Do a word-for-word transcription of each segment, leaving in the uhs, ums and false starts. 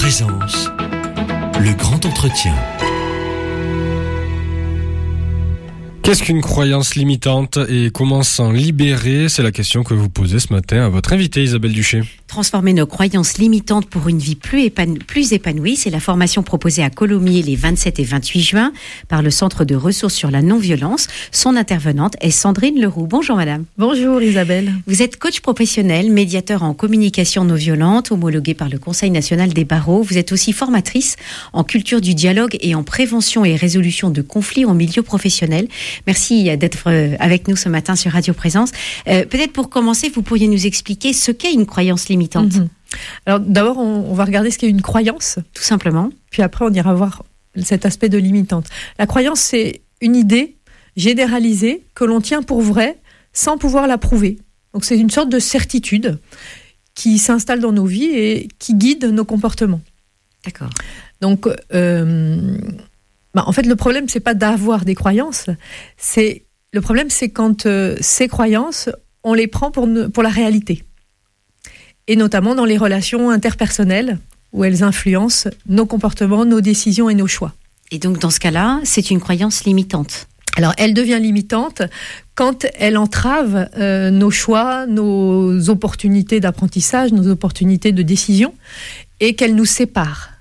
Présence, le grand entretien. Qu'est-ce qu'une croyance limitante et comment s'en libérer? C'est la question que vous posez ce matin à votre invitée Isabelle Duché. Transformer nos croyances limitantes pour une vie plus, épan- plus épanouie, c'est la formation proposée à Colomiers les vingt-sept et vingt-huit juin par le Centre de ressources sur la non-violence. Son intervenante est Sandrine Leroux. Bonjour madame. Bonjour Isabelle. Vous êtes coach professionnel, médiateur en communication non violente, homologué par le Conseil national des barreaux. Vous êtes aussi formatrice en culture du dialogue et en prévention et résolution de conflits en milieu professionnel. Merci d'être avec nous ce matin sur Radio Présence. Euh, peut-être pour commencer, vous pourriez nous expliquer ce qu'est une croyance limitante. Mmh. Alors d'abord, on, on va regarder ce qu'est une croyance. Tout simplement. Puis après, on ira voir cet aspect de limitante. La croyance, c'est une idée généralisée que l'on tient pour vraie sans pouvoir la prouver. Donc c'est une sorte de certitude qui s'installe dans nos vies et qui guide nos comportements. D'accord. Donc... Euh, Bah, en fait, le problème, c'est pas d'avoir des croyances. C'est le problème, c'est quand euh, ces croyances, on les prend pour ne, pour la réalité, et notamment dans les relations interpersonnelles où elles influencent nos comportements, nos décisions et nos choix. Et donc, dans ce cas-là, c'est une croyance limitante. Alors, elle devient limitante quand elle entrave euh, nos choix, nos opportunités d'apprentissage, nos opportunités de décision, et qu'elle nous sépare.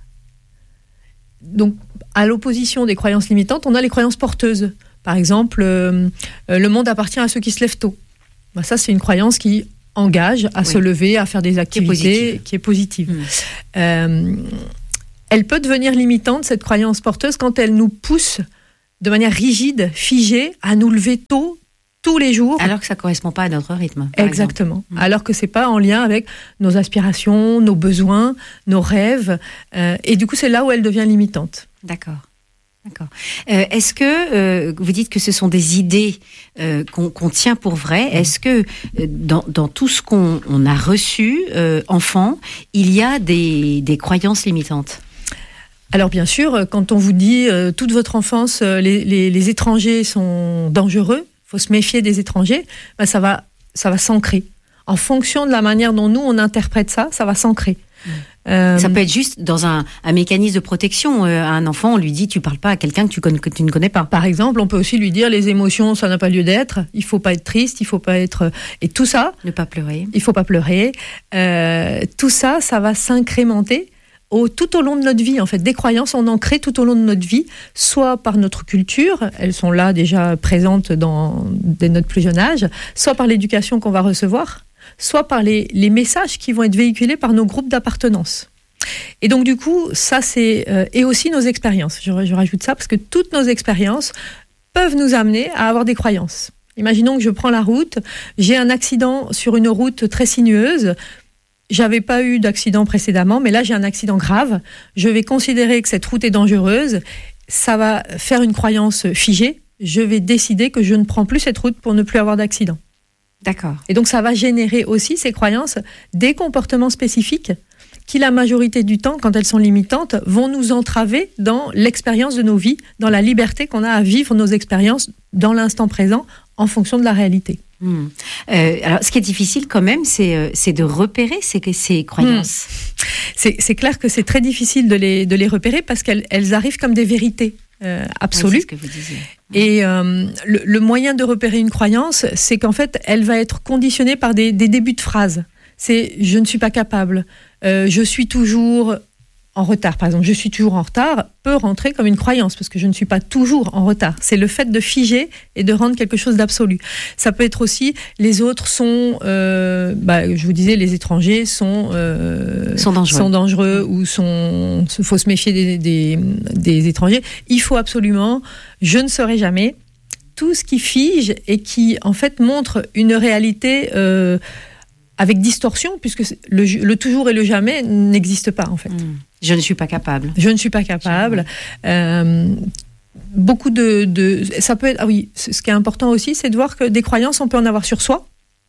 Donc, à l'opposition des croyances limitantes, on a les croyances porteuses. Par exemple, euh, le monde appartient à ceux qui se lèvent tôt. Ben, ça, c'est une croyance qui engage à oui. se lever, à faire des activités, qui est positive. Qui est positive. Mmh. Euh, elle peut devenir limitante, cette croyance porteuse, quand elle nous pousse de manière rigide, figée, à nous lever tôt, tous les jours. Alors que ça ne correspond pas à notre rythme. Exactement. Mmh. Alors que ce n'est pas en lien avec nos aspirations, nos besoins, nos rêves. Euh, et du coup, c'est là où elle devient limitante. D'accord. D'accord. Euh, est-ce que, euh, vous dites que ce sont des idées euh, qu'on, qu'on tient pour vraies, mmh. est-ce que euh, dans, dans tout ce qu'on on a reçu, euh, enfant, il y a des, des croyances limitantes ? Alors bien sûr, quand on vous dit euh, toute votre enfance, euh, les, les, les étrangers sont dangereux, il faut se méfier des étrangers, ben ça va, ça va s'ancrer. En fonction de la manière dont nous, on interprète ça, ça va s'ancrer. Mmh. Euh, ça peut être juste dans un, un mécanisme de protection. Euh, à un enfant, on lui dit, tu parles pas à quelqu'un que tu, connais, que tu ne connais pas. Par exemple, on peut aussi lui dire, les émotions, ça n'a pas lieu d'être. Il faut pas être triste, il faut pas être... Et tout ça... Ne pas pleurer. Il faut pas pleurer. Euh, tout ça, ça va s'incrémenter Au, tout au long de notre vie, en fait. Des croyances, on en crée tout au long de notre vie, soit par notre culture, elles sont là déjà présentes dans, dès notre plus jeune âge, soit par l'éducation qu'on va recevoir, soit par les, les messages qui vont être véhiculés par nos groupes d'appartenance. Et donc du coup, ça c'est... Euh, et aussi nos expériences, je, je rajoute ça, parce que toutes nos expériences peuvent nous amener à avoir des croyances. Imaginons que je prends la route, j'ai un accident sur une route très sinueuse, j'avais pas eu d'accident précédemment, mais là j'ai un accident grave. Je vais considérer que cette route est dangereuse. Ça va faire une croyance figée. Je vais décider que je ne prends plus cette route pour ne plus avoir d'accident. D'accord. Et donc ça va générer aussi, ces croyances, des comportements spécifiques qui, la majorité du temps, quand elles sont limitantes, vont nous entraver dans l'expérience de nos vies, dans la liberté qu'on a à vivre nos expériences dans l'instant présent, en fonction de la réalité. Mmh. Euh, alors, ce qui est difficile quand même, c'est, euh, c'est de repérer ces, ces croyances. Mmh. C'est, c'est clair que c'est très difficile de les, de les repérer parce qu'elles elles arrivent comme des vérités euh, absolues. Oui, c'est ce que vous disiez. Mmh. Et euh, le, le moyen de repérer une croyance, c'est qu'en fait, elle va être conditionnée par des, des débuts de phrases. C'est « je ne suis pas capable euh, »,« je suis toujours en retard ». Par exemple, « je suis toujours en retard » peut rentrer comme une croyance parce que je ne suis pas toujours en retard. C'est le fait de figer et de rendre quelque chose d'absolu. Ça peut être aussi « les autres sont… Euh, », bah, je vous disais, les étrangers sont… Euh, sont dangereux. Sont dangereux ou sont… Il faut se méfier des, des, des étrangers. Il faut absolument… Je ne serai jamais… Tout ce qui fige et qui, en fait, montre une réalité… Euh, avec distorsion, puisque le, le toujours et le jamais n'existent pas, en fait. Mmh. Je ne suis pas capable. Je ne suis pas capable. Euh, beaucoup de, de... Ça peut être... Ah oui, ce qui est important aussi, c'est de voir que des croyances, on peut en avoir sur soi,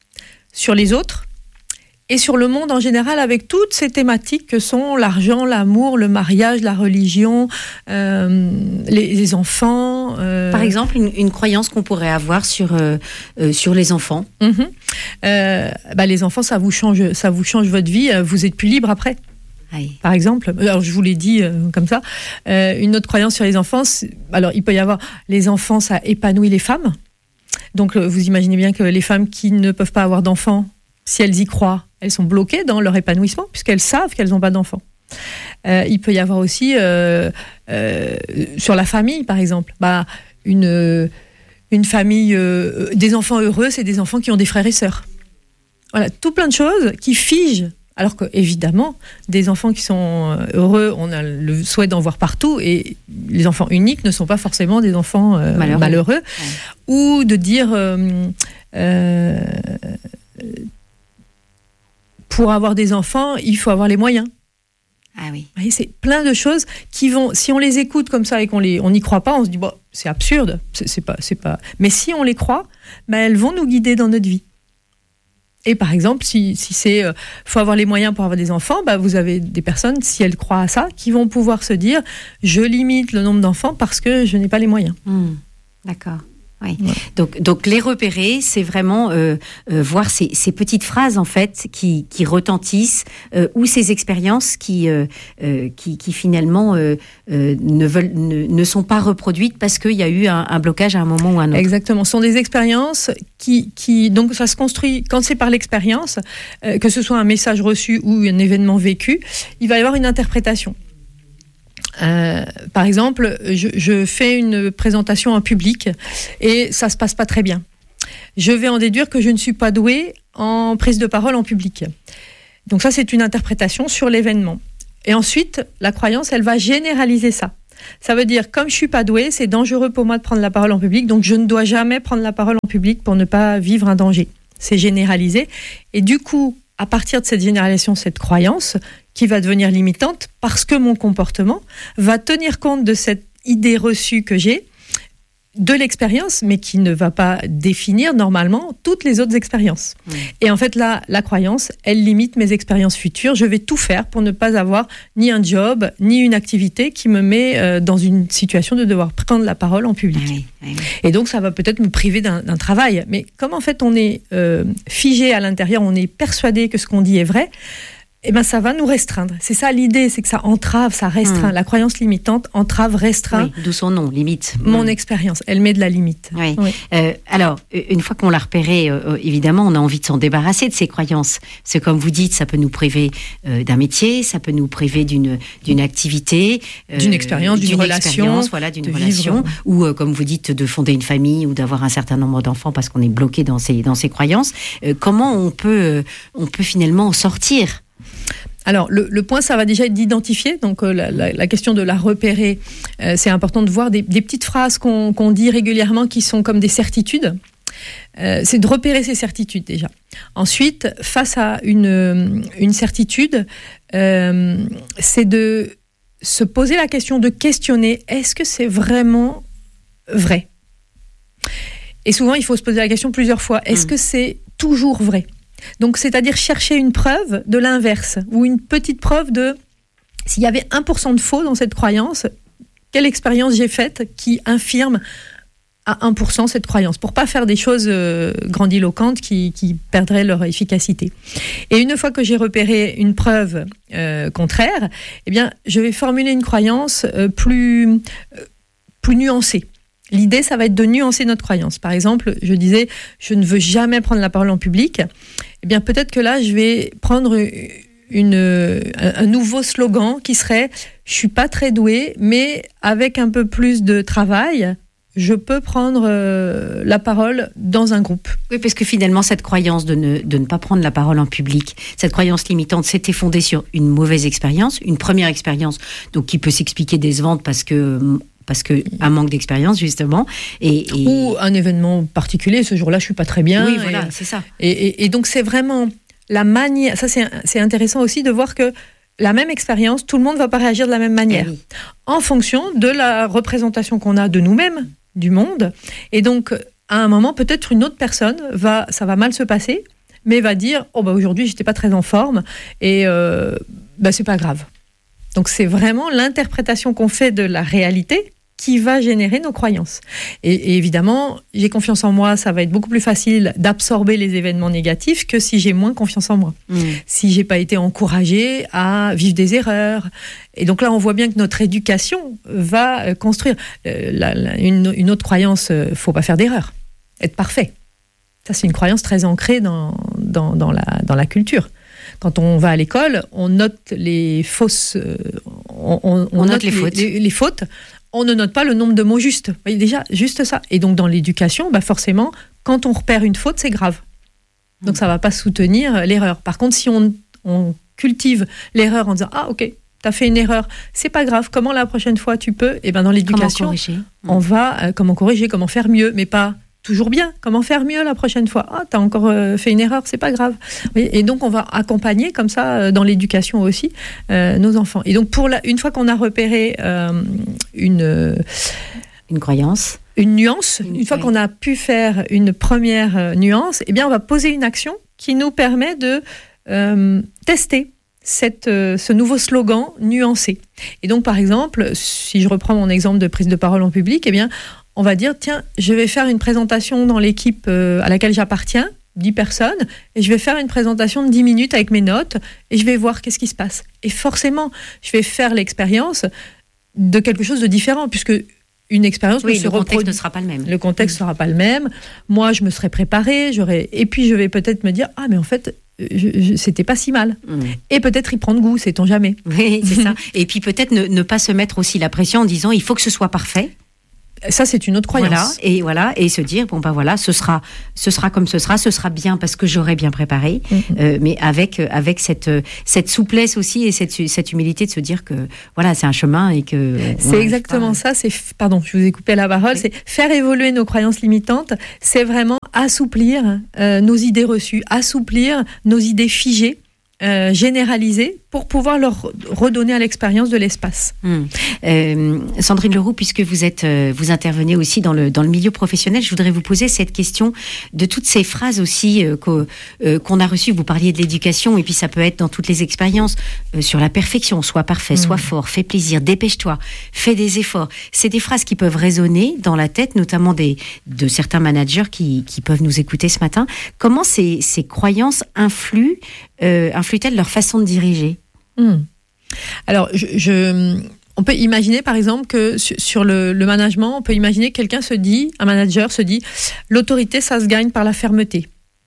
sur les autres, et sur le monde en général, avec toutes ces thématiques que sont l'argent, l'amour, le mariage, la religion, euh, les, les enfants. Euh... Par exemple, une, une croyance qu'on pourrait avoir sur, euh, euh, sur les enfants. Mmh. Euh, bah, les enfants, ça vous change, ça vous change votre vie, vous êtes plus libre après. Aïe. Par exemple, alors je vous l'ai dit euh, comme ça, euh, une autre croyance sur les enfants, c'est, alors il peut y avoir les enfants, ça épanouit les femmes. Donc euh, vous imaginez bien que les femmes qui ne peuvent pas avoir d'enfants, si elles y croient, elles sont bloquées dans leur épanouissement puisqu'elles savent qu'elles n'ont pas d'enfants. Euh, il peut y avoir aussi euh, euh, sur la famille, par exemple, bah, une, une famille, euh, des enfants heureux, c'est des enfants qui ont des frères et sœurs. Voilà, tout plein de choses qui figent. Alors qu'évidemment, des enfants qui sont heureux, on a le souhait d'en voir partout, et les enfants uniques ne sont pas forcément des enfants euh, malheureux. malheureux. Ouais. Ou de dire, euh, euh, pour avoir des enfants, il faut avoir les moyens. Ah oui. Et c'est plein de choses qui vont, si on les écoute comme ça et qu'on les, on n'y croit pas, on se dit bon, c'est absurde, c'est, c'est pas, c'est pas. Mais si on les croit, ben elles vont nous guider dans notre vie. Et par exemple, si, si c'est euh, faut avoir les moyens pour avoir des enfants, bah vous avez des personnes, si elles croient à ça, qui vont pouvoir se dire je limite le nombre d'enfants parce que je n'ai pas les moyens. Mmh. D'accord. Oui. Ouais. Donc, donc les repérer, c'est vraiment euh, euh, voir ces, ces petites phrases en fait qui, qui retentissent euh, ou ces expériences qui, euh, euh, qui, qui finalement euh, euh, ne, veulent, ne, ne sont pas reproduites parce qu'il y a eu un, un blocage à un moment ou un autre. Exactement. Ce sont des expériences qui, qui donc ça se construit quand c'est par l'expérience, euh, que ce soit un message reçu ou un événement vécu, il va y avoir une interprétation. Euh, par exemple, je, je fais une présentation en public et ça se passe pas très bien. Je vais en déduire que je ne suis pas douée en prise de parole en public. Donc ça, c'est une interprétation sur l'événement. Et ensuite, la croyance, elle va généraliser ça. Ça veut dire, comme je suis pas douée, c'est dangereux pour moi de prendre la parole en public, donc je ne dois jamais prendre la parole en public pour ne pas vivre un danger. C'est généralisé. Et du coup, à partir de cette généralisation, cette croyance qui va devenir limitante parce que mon comportement va tenir compte de cette idée reçue que j'ai, de l'expérience, mais qui ne va pas définir normalement toutes les autres expériences. Mmh. Et en fait, là, la croyance, elle limite mes expériences futures. Je vais tout faire pour ne pas avoir ni un job, ni une activité qui me met euh, dans une situation de devoir prendre la parole en public. Ah oui, oui, oui. Et donc, ça va peut-être me priver d'un, d'un travail. Mais comme en fait, on est euh, figé à l'intérieur, on est persuadé que ce qu'on dit est vrai, eh ben ça va nous restreindre. C'est ça l'idée, c'est que ça entrave, ça restreint. Mmh. La croyance limitante entrave, restreint. Oui, d'où son nom, limite. Mon mmh. expérience, elle met de la limite. Oui. Oui. Euh, alors, une fois qu'on l'a repéré, euh, évidemment, on a envie de s'en débarrasser de ces croyances. C'est comme vous dites, ça peut nous priver euh, d'un métier, ça peut nous priver d'une d'une activité, euh, d'une expérience, d'une, d'une relation, voilà, d'une relation, vivre. Ou euh, comme vous dites, de fonder une famille ou d'avoir un certain nombre d'enfants parce qu'on est bloqué dans ces dans ces croyances. Euh, comment on peut euh, on peut finalement en sortir? Alors, le, le point, ça va déjà être d'identifier. Donc, euh, la, la, la question de la repérer, euh, c'est important de voir des, des petites phrases qu'on, qu'on dit régulièrement qui sont comme des certitudes. Euh, c'est de repérer ces certitudes déjà. Ensuite, face à une, une certitude, euh, c'est de se poser la question, de questionner, est-ce que c'est vraiment vrai ? Et souvent, il faut se poser la question plusieurs fois, est-ce que c'est toujours vrai ? Donc, c'est-à-dire chercher une preuve de l'inverse, ou une petite preuve de, s'il y avait un pour cent de faux dans cette croyance, quelle expérience j'ai faite qui infirme à un pour cent cette croyance, pour pas faire des choses euh, grandiloquentes qui, qui perdraient leur efficacité. Et une fois que j'ai repéré une preuve euh, contraire, eh bien, je vais formuler une croyance euh, plus, euh, plus nuancée. L'idée, ça va être de nuancer notre croyance. Par exemple, je disais, je ne veux jamais prendre la parole en public. Eh bien, peut-être que là, je vais prendre une, un, un nouveau slogan qui serait « Je ne suis pas très douée, mais avec un peu plus de travail, je peux prendre euh, la parole dans un groupe. » Oui, parce que finalement, cette croyance de ne, de ne pas prendre la parole en public, cette croyance limitante, c'était fondée sur une mauvaise expérience, une première expérience, donc qui peut s'expliquer décevante parce que... parce qu'un manque d'expérience, justement. Et, et... Ou un événement particulier, ce jour-là, je ne suis pas très bien. Oui, voilà, et, c'est ça. Et, et, et donc, c'est vraiment la manière... Ça, c'est, c'est intéressant aussi de voir que la même expérience, tout le monde ne va pas réagir de la même manière, oui. En fonction de la représentation qu'on a de nous-mêmes, du monde. Et donc, à un moment, peut-être une autre personne, va, ça va mal se passer, mais va dire « Oh, bah, aujourd'hui, je n'étais pas très en forme, et euh, bah, ce n'est pas grave. » Donc, c'est vraiment l'interprétation qu'on fait de la réalité qui va générer nos croyances. Et, et évidemment, j'ai confiance en moi, ça va être beaucoup plus facile d'absorber les événements négatifs que si j'ai moins confiance en moi. Mmh. Si j'ai pas été encouragée à vivre des erreurs. Et donc là, on voit bien que notre éducation va construire euh, la, la, une, une autre croyance, euh, faut pas faire d'erreurs, être parfait. Ça, c'est une croyance très ancrée dans, dans, dans, la, dans la culture. Quand on va à l'école, on note les fausses, euh, on, on, on, on note, note les, les, fautes. Les, les fautes. On ne note pas le nombre de mots justes. Vous voyez, déjà, juste ça. Et donc, dans l'éducation, bah forcément, quand on repère une faute, c'est grave. Donc, ça ne va pas soutenir l'erreur. Par contre, si on, on cultive l'erreur en disant « Ah, ok, tu as fait une erreur, c'est pas grave. Comment la prochaine fois tu peux ?» Et ben dans l'éducation, on va euh, comment corriger, comment faire mieux, mais pas toujours bien. Comment faire mieux la prochaine fois ? Ah, t'as encore euh, fait une erreur, c'est pas grave. Oui, et donc on va accompagner comme ça euh, dans l'éducation aussi euh, nos enfants. Et donc pour la, une fois qu'on a repéré euh, une euh, une croyance, une nuance, une, une fois oui. qu'on a pu faire une première euh, nuance, eh bien on va poser une action qui nous permet de euh, tester cette, euh, ce nouveau slogan nuancé. Et donc par exemple, si je reprends mon exemple de prise de parole en public, eh bien on va dire, tiens, je vais faire une présentation dans l'équipe euh, à laquelle j'appartiens, dix personnes, et je vais faire une présentation de dix minutes avec mes notes, et je vais voir qu'est-ce qui se passe. Et forcément, je vais faire l'expérience de quelque chose de différent, puisque une expérience oui, ne se le contexte reproduit. ne sera pas le même. Le contexte ne mmh. sera pas le même. Moi, je me serais préparée, j'aurais... et puis je vais peut-être me dire, ah, mais en fait, je, je, c'était pas si mal. Mmh. Et peut-être y prendre goût, sait-on jamais. Oui, c'est ça. Et puis peut-être ne, ne pas se mettre aussi la pression en disant, il faut que ce soit parfait. Ça, c'est une autre croyance. Voilà, et voilà, et se dire bon ben voilà, ce sera, ce sera comme ce sera, ce sera bien parce que j'aurai bien préparé, mm-hmm. euh, mais avec avec cette cette souplesse aussi et cette cette humilité de se dire que voilà, c'est un chemin et que c'est exactement pas... ça. C'est pardon, je vous ai coupé la parole. Oui. C'est faire évoluer nos croyances limitantes. C'est vraiment assouplir euh, nos idées reçues, assouplir nos idées figées. Euh, généralisées pour pouvoir leur redonner à l'expérience de l'espace. Mmh. Euh, Sandrine Leroux, puisque vous êtes, euh, vous intervenez aussi dans le dans le milieu professionnel, je voudrais vous poser cette question de toutes ces phrases aussi euh, qu'on, euh, qu'on a reçues. Vous parliez de l'éducation et puis ça peut être dans toutes les expériences euh, sur la perfection. Sois parfait, mmh. sois fort, fais plaisir, dépêche-toi, fais des efforts. C'est des phrases qui peuvent résonner dans la tête, notamment des de certains managers qui qui peuvent nous écouter ce matin. Comment ces ces croyances influent euh, influent-elles leur façon de diriger? Mmh. Alors, je, je, on peut imaginer, par exemple, que sur, sur le, le management, on peut imaginer que quelqu'un se dit, un manager se dit, l'autorité, ça se gagne par la fermeté.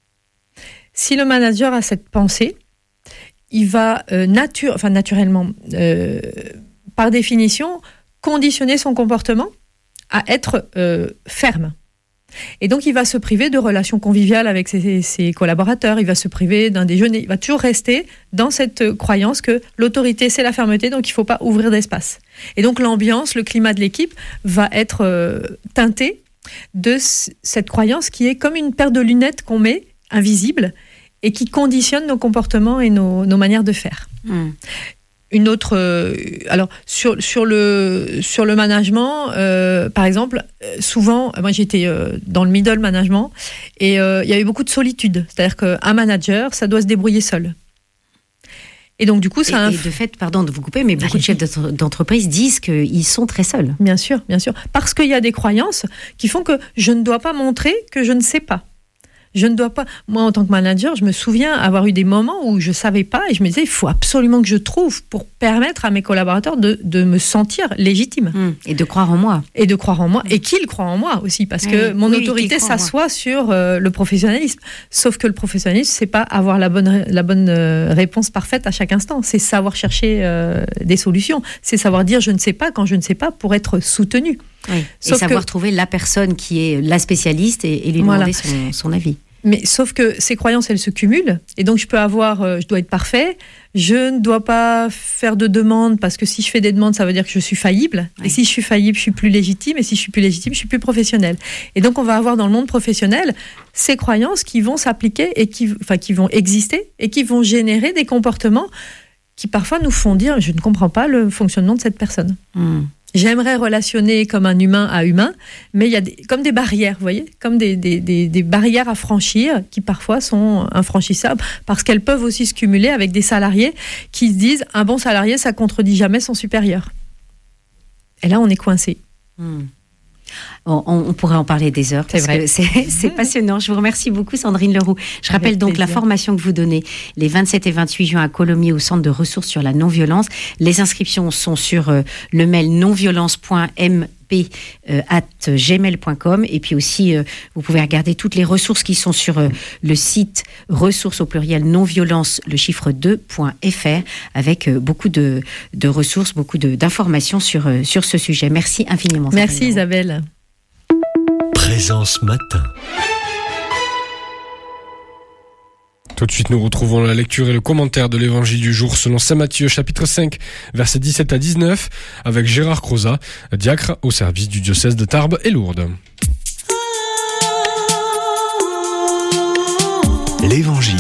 Si le manager a cette pensée, il va euh, nature, enfin, naturellement, euh, par définition, conditionner son comportement à être euh, ferme. Et donc, il va se priver de relations conviviales avec ses, ses collaborateurs, il va se priver d'un déjeuner, il va toujours rester dans cette croyance que l'autorité, c'est la fermeté, donc il ne faut pas ouvrir d'espace. Et donc, l'ambiance, le climat de l'équipe va être euh, teinté de c- cette croyance qui est comme une paire de lunettes qu'on met, invisible, et qui conditionne nos comportements et nos, nos manières de faire. Mmh. Une autre, euh, alors sur sur le sur le management, euh, par exemple, souvent, moi j'étais euh, dans le middle management et euh, il y avait beaucoup de solitude, c'est-à-dire qu'un manager, ça doit se débrouiller seul. Et donc du coup, ça. Et, inf... et de fait, pardon de vous couper, mais beaucoup de chefs d'entreprise disent qu'ils sont très seuls. Bien sûr, bien sûr, parce qu'il y a des croyances qui font que je ne dois pas montrer que je ne sais pas. Je ne dois pas... Moi, en tant que manager, je me souviens avoir eu des moments où je ne savais pas et je me disais, il faut absolument que je trouve pour permettre à mes collaborateurs de, de me sentir légitime. Mmh. Et de croire en moi. Et de croire en moi. Mmh. Et qu'ils croient en moi aussi, parce oui, que mon oui, autorité s'assoit sur euh, le professionnalisme. Sauf que le professionnalisme, ce n'est pas avoir la bonne, la bonne euh, réponse parfaite à chaque instant. C'est savoir chercher euh, des solutions. C'est savoir dire, je ne sais pas quand je ne sais pas pour être soutenu. Oui. Et savoir que, trouver la personne qui est la spécialiste et, et lui demander voilà. son, son avis. Mais sauf que ces croyances, elles se cumulent. Et donc, je peux avoir, euh, je dois être parfait. Je ne dois pas faire de demandes parce que si je fais des demandes, ça veut dire que je suis faillible. Oui. Et si je suis faillible, je suis plus légitime. Et si je suis plus légitime, je suis plus professionnelle. Et donc, on va avoir dans le monde professionnel ces croyances qui vont s'appliquer et qui, enfin, qui vont exister et qui vont générer des comportements qui parfois nous font dire, je ne comprends pas le fonctionnement de cette personne. Mmh. J'aimerais relationner comme un humain à humain, mais il y a des, comme des barrières, vous voyez, comme des, des, des, des barrières à franchir qui parfois sont infranchissables parce qu'elles peuvent aussi se cumuler avec des salariés qui se disent un bon salarié, ça contredit jamais son supérieur. Et là, on est coincé. Mmh. On, on pourrait en parler des heures, parce que c'est, c'est passionnant. Je vous remercie beaucoup, Sandrine Leroux. Je rappelle Avec donc plaisir. La formation que vous donnez les vingt-sept et vingt-huit juin à Colomiers au Centre de ressources sur la non-violence. Les inscriptions sont sur euh, le mail non-violence point m p arobase gmail point com, et puis aussi euh, vous pouvez regarder toutes les ressources qui sont sur euh, le site ressources au pluriel non-violence le chiffre deux point f r, avec euh, beaucoup de, de ressources, beaucoup de, d'informations sur, euh, sur ce sujet. Merci infiniment. Merci Isabelle. Présence matin. Tout de suite, nous retrouvons la lecture et le commentaire de l'évangile du jour selon saint Matthieu, chapitre cinq, versets dix-sept à dix-neuf, avec Gérard Crozat, diacre au service du diocèse de Tarbes et Lourdes. L'évangile.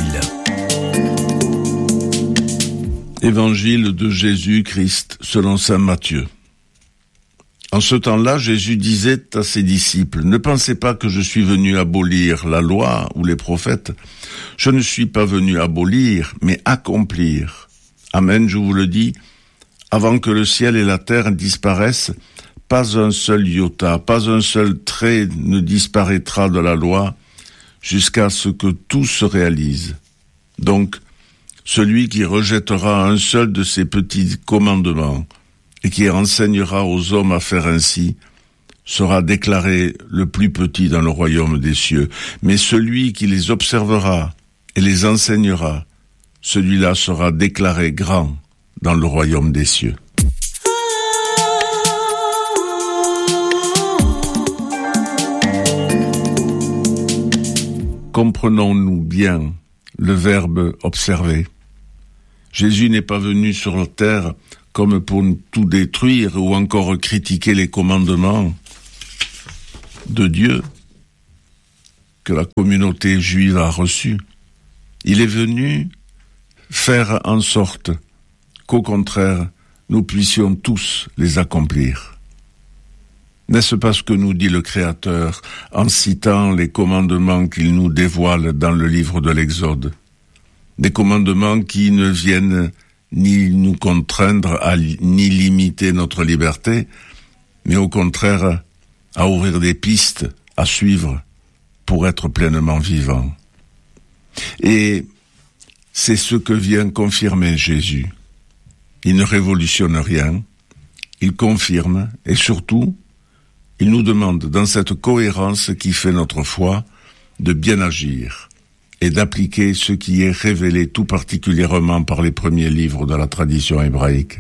Évangile de Jésus-Christ selon saint Matthieu. En ce temps-là, Jésus disait à ses disciples, « Ne pensez pas que je suis venu abolir la loi ou les prophètes. Je ne suis pas venu abolir, mais accomplir. Amen, je vous le dis, avant que le ciel et la terre disparaissent, pas un seul iota, pas un seul trait ne disparaîtra de la loi, jusqu'à ce que tout se réalise. Donc, celui qui rejettera un seul de ces petits commandements, et qui enseignera aux hommes à faire ainsi, sera déclaré le plus petit dans le royaume des cieux. Mais celui qui les observera et les enseignera, celui-là sera déclaré grand dans le royaume des cieux. Comprenons-nous bien le verbe observer. Jésus n'est pas venu sur la terre comme pour tout détruire ou encore critiquer les commandements de Dieu que la communauté juive a reçus. Il est venu faire en sorte qu'au contraire, nous puissions tous les accomplir. N'est-ce pas ce que nous dit le Créateur en citant les commandements qu'il nous dévoile dans le livre de l'Exode? Des commandements qui ne viennent ni nous contraindre à ni limiter notre liberté, mais au contraire à ouvrir des pistes à suivre pour être pleinement vivant. Et c'est ce que vient confirmer Jésus. Il ne révolutionne rien, il confirme et surtout, il nous demande dans cette cohérence qui fait notre foi de bien agir et d'appliquer ce qui est révélé tout particulièrement par les premiers livres de la tradition hébraïque.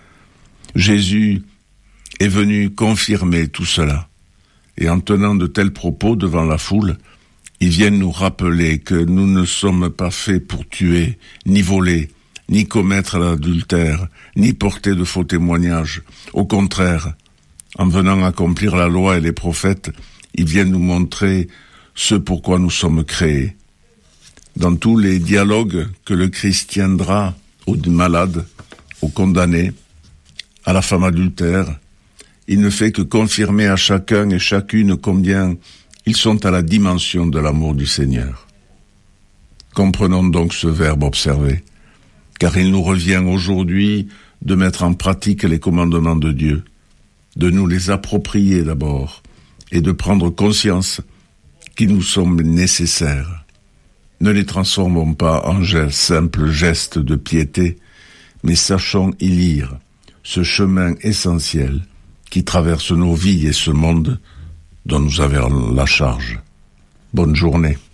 Jésus est venu confirmer tout cela, et en tenant de tels propos devant la foule, il vient nous rappeler que nous ne sommes pas faits pour tuer, ni voler, ni commettre l'adultère, ni porter de faux témoignages. Au contraire, en venant accomplir la loi et les prophètes, il vient nous montrer ce pourquoi nous sommes créés. Dans tous les dialogues que le Christ tiendra aux malades, aux condamnés, à la femme adultère, il ne fait que confirmer à chacun et chacune combien ils sont à la dimension de l'amour du Seigneur. Comprenons donc ce verbe observer, car il nous revient aujourd'hui de mettre en pratique les commandements de Dieu, de nous les approprier d'abord, et de prendre conscience qu'ils nous sont nécessaires. Ne les transformons pas en simples gestes de piété, mais sachons y lire ce chemin essentiel qui traverse nos vies et ce monde dont nous avons la charge. Bonne journée.